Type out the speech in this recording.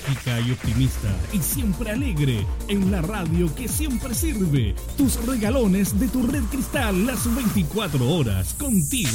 enérgica y optimista y siempre alegre en la radio que siempre sirve. Tus regalones de tu Red Cristal las 24 horas contigo.